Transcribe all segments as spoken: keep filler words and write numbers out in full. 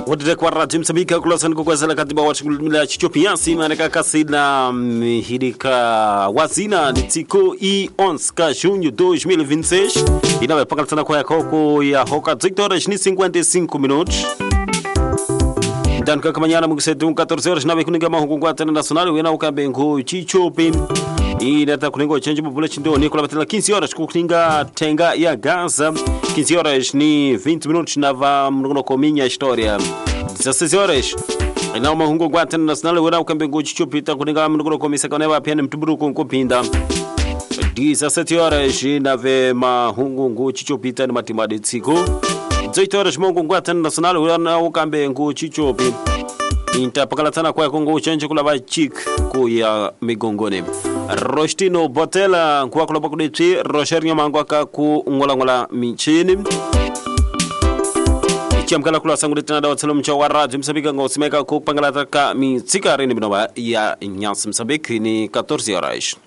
wadda kwa radio Msambika kulasan kwa kwa zala katiba wa chukula chichopiansi manaka kasina hidika wazina nitiko i onska junho dois mil e vinte e seis inawe pakatana kwa koko ya hoka ziktoras ni cinquenta e cinco minutos dan ka kamanyana mugisetu quatorze horas nawe kuninga mahungu kwa tena nacional wena ukambengo chichopin inata kuninga change population do ni kula quinze horas kuninga tenga ya Gaza quinze horas ni vinte minutos nava mnuno kominha história dezesseis horas ina mahungu kwa tena nacional wena ukambengo chichopita kuninga mnuno komisa kaneva pia mtuburu kunkopinda dezessete horas nave mahungu chichopita ni matimade tsiko dezoito horas mongo ngwata nacional wana ukambe ngo chichopi inta pakalatana kwa kongo change kula ba chik ku ya migongone Rostino Botela kwa kula bakudeti Rocher Nyamango ka ku ngola ngola michini ikiamkala kula sangu tena dawa tselo mcha wa radio Msambika ngosimeka ku pangalata ka mitsika rini binoba ya Nyasa Msambika ni quatorze horas.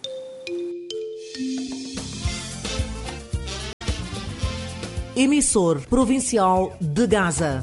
Emissor provincial de Gaza.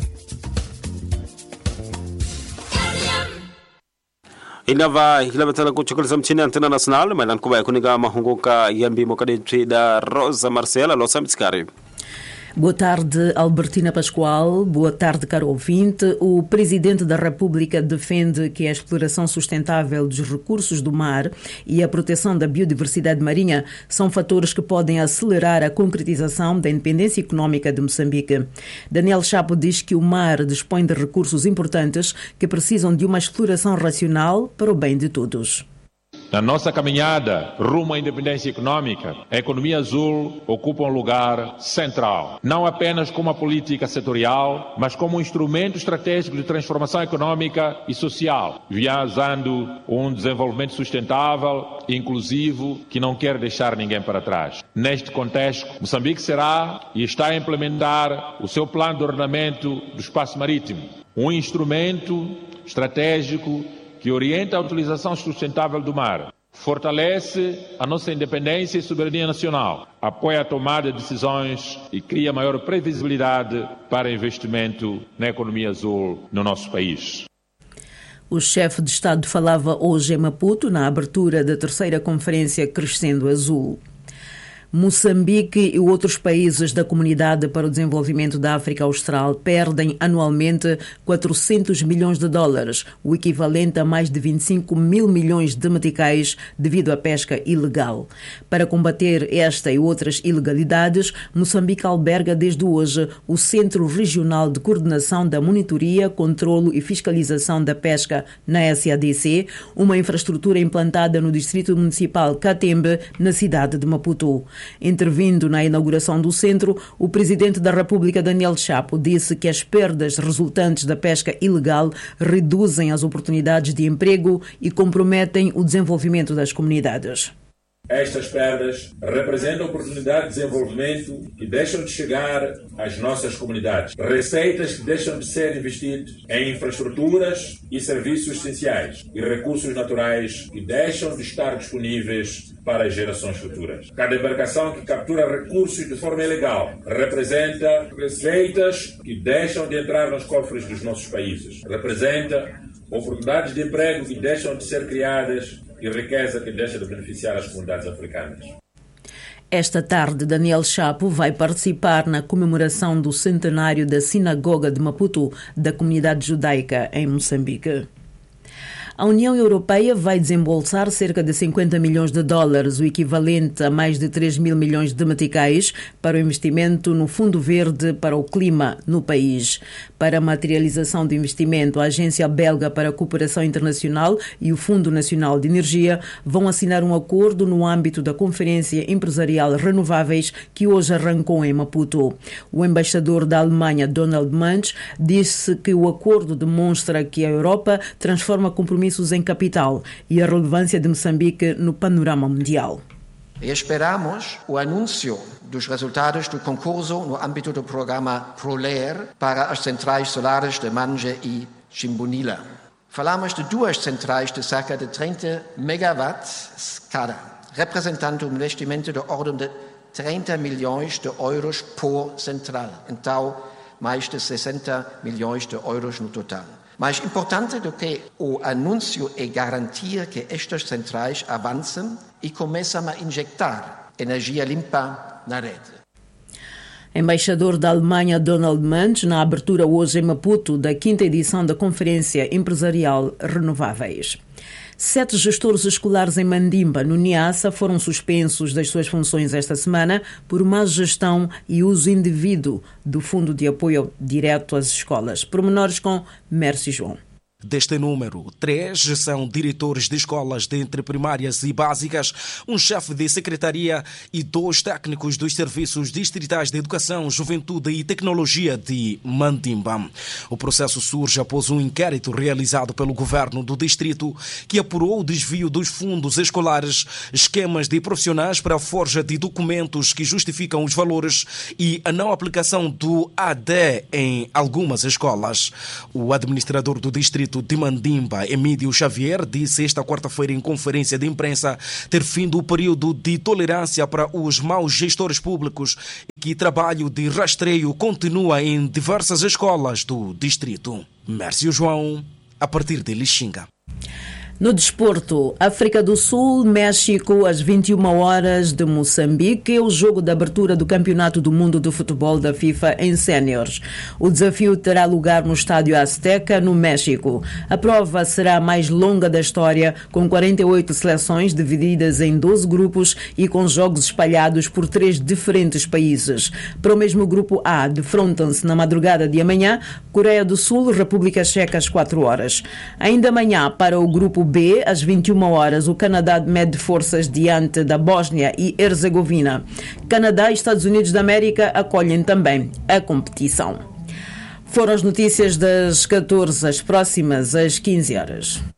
Inava hilabatala kuchukuliza mchini antena nacional mailan kuba kuniga mahunguka yambi mokadetri da Rosa Marcela Los Amtskari. Boa tarde, Albertina Pascoal. Boa tarde, caro ouvinte. O Presidente da República defende que a exploração sustentável dos recursos do mar e a proteção da biodiversidade marinha são fatores que podem acelerar a concretização da independência econômica de Moçambique. Daniel Chapo diz que o mar dispõe de recursos importantes que precisam de uma exploração racional para o bem de todos. Na nossa caminhada rumo à independência econômica, a economia azul ocupa um lugar central, não apenas como uma política setorial, mas como um instrumento estratégico de transformação econômica e social, visando um desenvolvimento sustentável e inclusivo que não quer deixar ninguém para trás. Neste contexto, Moçambique será e está a implementar o seu plano de ordenamento do espaço marítimo, um instrumento estratégico que orienta a utilização sustentável do mar, fortalece a nossa independência e soberania nacional, apoia a tomada de decisões e cria maior previsibilidade para investimento na economia azul no nosso país. O chefe de Estado falava hoje em Maputo, na abertura da terceira conferência Crescendo Azul. Moçambique e outros países da Comunidade para o Desenvolvimento da África Austral perdem anualmente quatrocentos milhões de dólares, o equivalente a mais de vinte e cinco mil milhões de meticais devido à pesca ilegal. Para combater esta e outras ilegalidades, Moçambique alberga desde hoje o Centro Regional de Coordenação da Monitoria, Controlo e Fiscalização da Pesca na S A D C, uma infraestrutura implantada no Distrito Municipal Catembe, na cidade de Maputo. Intervindo na inauguração do centro, o Presidente da República, Daniel Chapo, disse que as perdas resultantes da pesca ilegal reduzem as oportunidades de emprego e comprometem o desenvolvimento das comunidades. Estas perdas representam oportunidades de desenvolvimento que deixam de chegar às nossas comunidades. Receitas que deixam de ser investidas em infraestruturas e serviços essenciais e recursos naturais que deixam de estar disponíveis para as gerações futuras. Cada embarcação que captura recursos de forma ilegal representa receitas que deixam de entrar nos cofres dos nossos países. Representa oportunidades de emprego que deixam de ser criadas e riqueza que deixa de beneficiar as comunidades africanas. Esta tarde, Daniel Chapo vai participar na comemoração do centenário da Sinagoga de Maputo, da comunidade judaica em Moçambique. A União Europeia vai desembolsar cerca de cinquenta milhões de dólares, o equivalente a mais de três mil milhões de meticais, para o investimento no Fundo Verde para o Clima no país. Para a materialização do investimento, a Agência Belga para a Cooperação Internacional e o Fundo Nacional de Energia vão assinar um acordo no âmbito da Conferência Empresarial Renováveis, que hoje arrancou em Maputo. O embaixador da Alemanha, Donald Munch, disse que o acordo demonstra que a Europa transforma compromissos em capital e a relevância de Moçambique no panorama mundial. E esperamos o anúncio dos resultados do concurso no âmbito do programa PROLER para as centrais solares de Manje e Chimbunila. Falamos de duas centrais de cerca de trinta megawatts cada, representando um investimento de ordem de trinta milhões de euros por central. Então, mais de sessenta milhões de euros no total. Mais importante do que o anúncio é garantir que estas centrais avancem e começam a injetar energia limpa na rede. Embaixador da Alemanha Donald Munch, na abertura hoje em Maputo da quinta edição da Conferência Empresarial Renováveis. Sete gestores escolares em Mandimba, no Niassa, foram suspensos das suas funções esta semana por má gestão e uso indevido do Fundo de Apoio Direto às Escolas. Pormenores com Mércio João. Deste número, três são diretores de escolas de entre primárias e básicas, um chefe de secretaria e dois técnicos dos serviços distritais de educação, juventude e tecnologia de Mandimba. O processo surge após um inquérito realizado pelo governo do distrito que apurou o desvio dos fundos escolares, esquemas de profissionais para a forja de documentos que justificam os valores e a não aplicação do A D em algumas escolas. O administrador do distrito de Mandimba, Emílio Xavier, disse esta quarta-feira em conferência de imprensa ter findo o período de tolerância para os maus gestores públicos e que trabalho de rastreio continua em diversas escolas do distrito. Mércio João, a partir de Lixinga. No desporto, África do Sul, México, às vinte e uma horas de Moçambique, o jogo de abertura do Campeonato do Mundo de Futebol da FIFA em séniores. O desafio terá lugar no Estádio Azteca, no México. A prova será a mais longa da história, com quarenta e oito seleções divididas em doze grupos e com jogos espalhados por três diferentes países. Para o mesmo grupo A, defrontam-se na madrugada de amanhã, Coreia do Sul, República Checa, às quatro horas. Ainda amanhã, para o grupo B, às vinte e uma horas, o Canadá mede forças diante da Bósnia e Herzegovina. Canadá e Estados Unidos da América acolhem também a competição. Foram as notícias das catorze, as próximas às quinze horas.